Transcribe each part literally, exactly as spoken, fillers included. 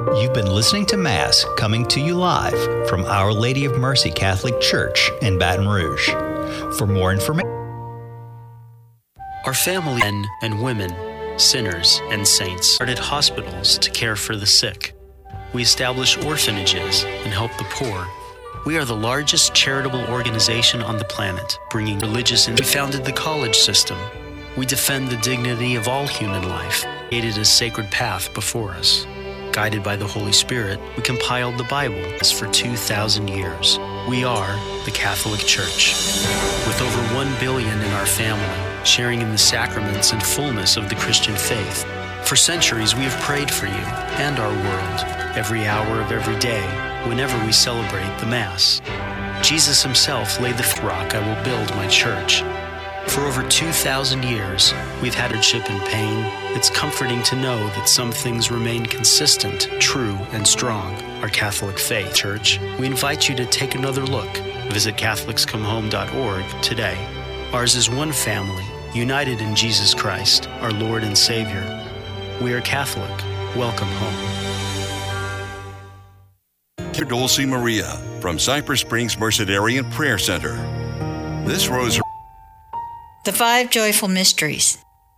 You've been listening to Mass coming to you live from Our Lady of Mercy Catholic Church in Baton Rouge. For more information, our family men and women, sinners and saints, started hospitals to care for the sick. We establish orphanages and help the poor. We are the largest charitable organization on the planet, bringing religious and we founded the college system. We defend the dignity of all human life, created a sacred path before us. Guided by the Holy Spirit, we compiled the Bible for two thousand years. We are the Catholic Church. With over one billion in our family, sharing in the sacraments and fullness of the Christian faith. For centuries, we have prayed for you and our world, every hour of every day, whenever we celebrate the Mass. Jesus himself laid the rock, I will build my church. For over two thousand years, we've had hardship and pain. It's comforting to know that some things remain consistent, true, and strong. Our Catholic faith, Church, we invite you to take another look. Visit Catholics Come Home dot org today. Ours is one family, united in Jesus Christ, our Lord and Savior. We are Catholic. Welcome home. Dulce Maria from Cypress Springs Mercedarian Prayer Center. This rosary. The Five Joyful Mysteries.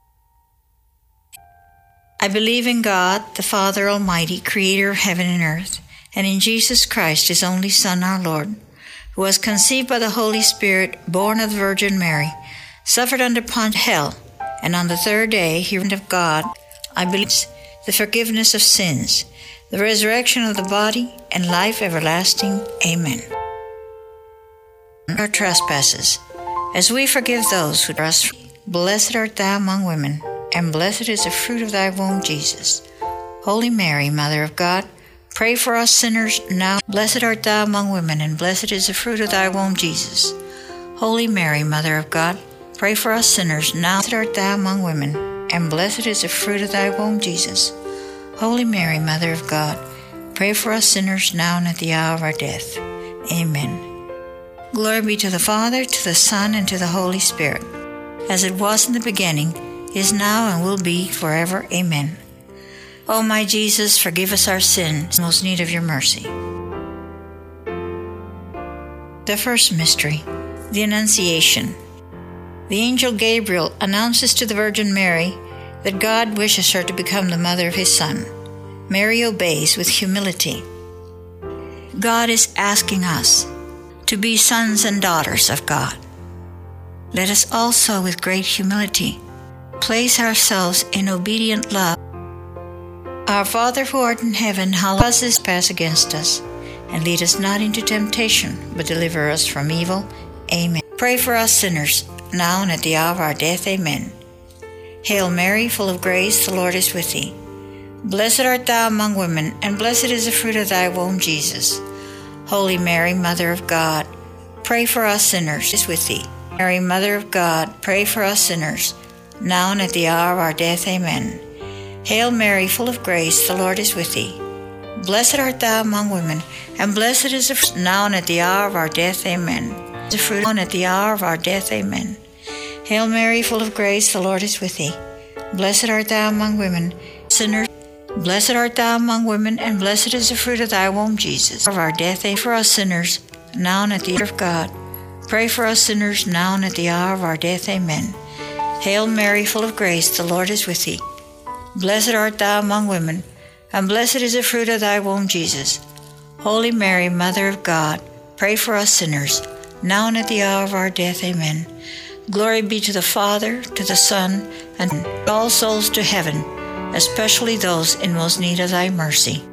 I believe in God, the Father Almighty, creator of heaven and earth, and in Jesus Christ, his only Son, our Lord, who was conceived by the Holy Spirit, born of the Virgin Mary, suffered under Pontius hell, and on the third day he rose of God. I believe the forgiveness of sins, the resurrection of the body, and life everlasting. Amen. Our trespasses, as we forgive those who trespass. Blessed art thou among women, and blessed is the fruit of thy womb, Jesus. Holy Mary, Mother of God, pray for us sinners now. Blessed art thou among women, and blessed is the fruit of thy womb, Jesus. Holy Mary, Mother of God, pray for us sinners now. Blessed art thou among women, and blessed is the fruit of thy womb, Jesus. Holy Mary, Mother of God, pray for us sinners now and at the hour of our death. Amen. Glory be to the Father, to the Son, and to the Holy Spirit, as it was in the beginning, is now, and will be forever. Amen. O my Jesus, forgive us our sins, most need of your mercy. The first mystery, the Annunciation. The angel Gabriel announces to the Virgin Mary that God wishes her to become the mother of his Son. Mary obeys with humility. God is asking us to be sons and daughters of God. Let us also, with great humility, place ourselves in obedient love. Our Father who art in heaven, hallowed be thy name. Pass against us, and lead us not into temptation, but deliver us from evil. Amen. Pray for us sinners, now and at the hour of our death. Amen. Hail Mary, full of grace, the Lord is with thee. Blessed art thou among women, and blessed is the fruit of thy womb, Jesus. Holy Mary, Mother of God, pray for us sinners. Is with thee. Mary, Mother of God, pray for us sinners, now and at the hour of our death. Amen. Hail Mary, full of grace, the Lord is with thee. Blessed art thou among women, and blessed is the fruit now and at the hour of our death. Amen. The fruit now and at the hour of our death. Amen. Hail Mary, full of grace, the Lord is with thee. Blessed art thou among women, sinners. Blessed art thou among women, and blessed is the fruit of thy womb, Jesus. Of our death, pray for us sinners, now and at the hour of God. Pray for us sinners, now and at the hour of our death. Amen. Hail Mary, full of grace, the Lord is with thee. Blessed art thou among women, and blessed is the fruit of thy womb, Jesus. Holy Mary, Mother of God, pray for us sinners, now and at the hour of our death. Amen. Glory be to the Father, to the Son, and all souls to heaven, especially those in most need of thy mercy.